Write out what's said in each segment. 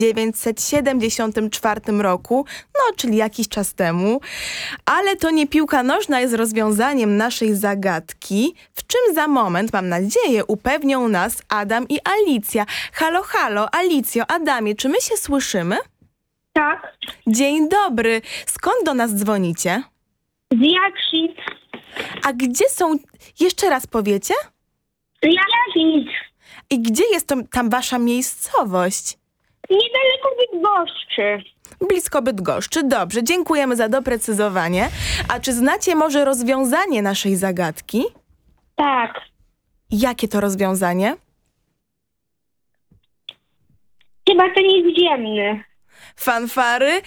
1974 roku, no czyli jakiś czas temu. Ale to nie piłka nożna jest rozwiązaniem naszej zagadki, w czym za moment, mam nadzieję, upewnią nas Adam i Alicja. Halo, halo, Alicjo, Adamie, czy my się słyszymy? Tak. Dzień dobry. Skąd do nas dzwonicie? Z Jaksic. A gdzie są... Jeszcze raz powiecie? Z Jaksic. I gdzie jest tam wasza miejscowość? Niedaleko Bydgoszczy. Blisko Bydgoszczy. Dobrze, dziękujemy za doprecyzowanie. A czy znacie może rozwiązanie naszej zagadki? Tak. Jakie to rozwiązanie? Chyba to nieziemny. Fanfary.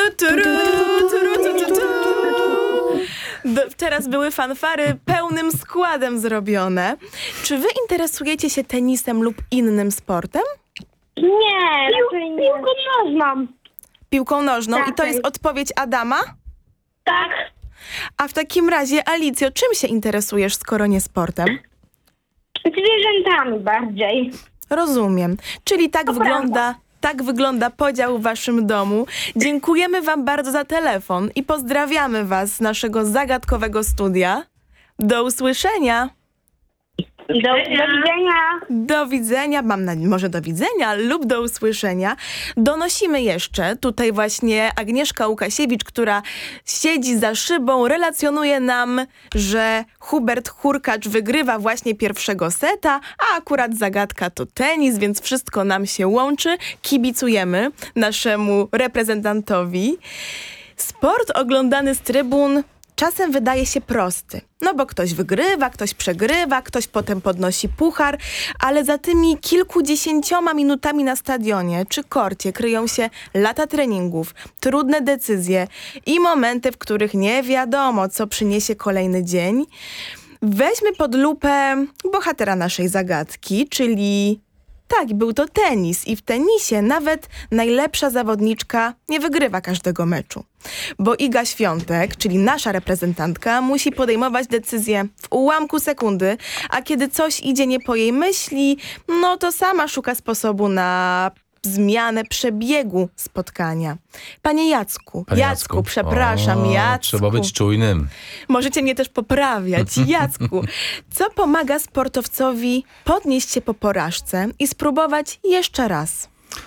Teraz były fanfary pełnym składem zrobione. Czy wy interesujecie się tenisem lub innym sportem? Nie, piłką nożną. Piłką nożną. Tak. I to jest odpowiedź Adama? Tak. A w takim razie, Alicjo, czym się interesujesz, skoro nie sportem? Zwierzętami bardziej. Rozumiem. Czyli To tak wygląda podział w waszym domu. Dziękujemy wam bardzo za telefon i pozdrawiamy was z naszego zagadkowego studia. Do usłyszenia. Do widzenia. Do widzenia, może do widzenia lub do usłyszenia. Donosimy jeszcze, tutaj właśnie Agnieszka Łukasiewicz, która siedzi za szybą, relacjonuje nam, że Hubert Hurkacz wygrywa właśnie pierwszego seta, a akurat zagadka to tenis, więc wszystko nam się łączy. Kibicujemy naszemu reprezentantowi. Sport oglądany z trybun czasem wydaje się prosty, no bo ktoś wygrywa, ktoś przegrywa, ktoś potem podnosi puchar, ale za tymi kilkudziesięcioma minutami na stadionie czy korcie kryją się lata treningów, trudne decyzje i momenty, w których nie wiadomo, co przyniesie kolejny dzień. Weźmy pod lupę bohatera naszej zagadki, czyli... Tak, był to tenis i w tenisie nawet najlepsza zawodniczka nie wygrywa każdego meczu. Bo Iga Świątek, czyli nasza reprezentantka, musi podejmować decyzję w ułamku sekundy, a kiedy coś idzie nie po jej myśli, no to sama szuka sposobu na zmianę przebiegu spotkania. Panie Jacku, przepraszam, Jacku. Trzeba być czujnym. Możecie mnie też poprawiać. Jacku, co pomaga sportowcowi podnieść się po porażce i spróbować jeszcze raz?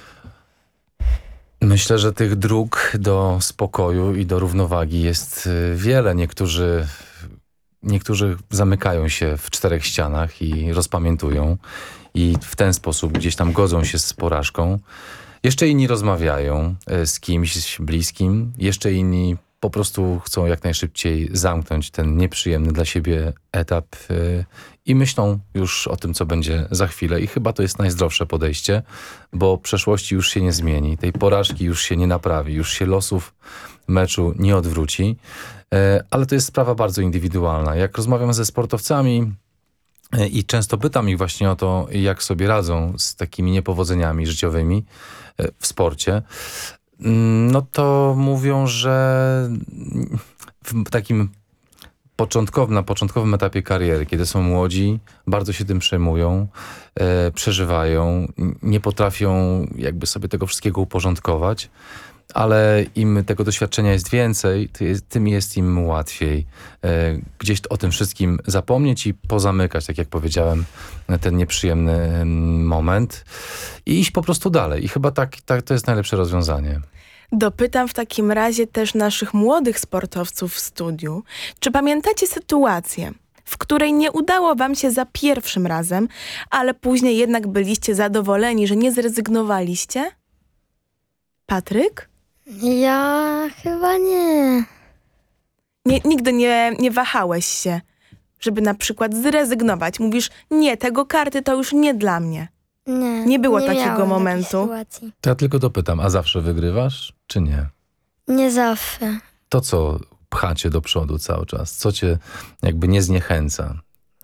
Myślę, że tych dróg do spokoju i do równowagi jest wiele. Niektórzy zamykają się w czterech ścianach i rozpamiętują i w ten sposób gdzieś tam godzą się z porażką. Jeszcze inni rozmawiają z kimś bliskim, jeszcze inni po prostu chcą jak najszybciej zamknąć ten nieprzyjemny dla siebie etap i myślą już o tym, co będzie za chwilę. I chyba to jest najzdrowsze podejście, bo przeszłości już się nie zmieni, tej porażki już się nie naprawi, już się losów meczu nie odwróci, ale to jest sprawa bardzo indywidualna. Jak rozmawiam ze sportowcami i często pytam ich właśnie o to, jak sobie radzą z takimi niepowodzeniami życiowymi w sporcie, no to mówią, że w takim na początkowym etapie kariery, kiedy są młodzi, bardzo się tym przejmują, przeżywają, nie potrafią jakby sobie tego wszystkiego uporządkować, ale im tego doświadczenia jest więcej, tym jest im łatwiej gdzieś o tym wszystkim zapomnieć i pozamykać, tak jak powiedziałem, ten nieprzyjemny moment i iść po prostu dalej. I chyba tak to jest najlepsze rozwiązanie. Dopytam w takim razie też naszych młodych sportowców w studiu. Czy pamiętacie sytuację, w której nie udało wam się za pierwszym razem, ale później jednak byliście zadowoleni, że nie zrezygnowaliście? Patryk? Ja chyba nie. Nigdy nie wahałeś się, żeby na przykład zrezygnować. Mówisz, nie, tego karty to już nie dla mnie. Nie było takiego miałem momentu. takiej sytuacji. To ja tylko dopytam, a zawsze wygrywasz, czy nie? Nie zawsze. To, co pcha cię do przodu cały czas, co cię jakby nie zniechęca?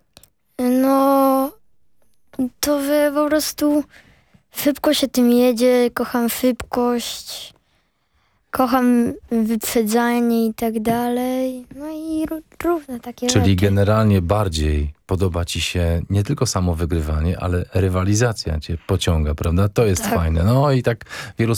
No, to po prostu szybko się tym jedzie, kocham szybkość, kocham wyprzedzanie i tak dalej. No i różne takie Czyli rzeczy. generalnie bardziej podoba ci się nie tylko samo wygrywanie, ale rywalizacja cię pociąga, prawda? To jest fajne. No i tak wielu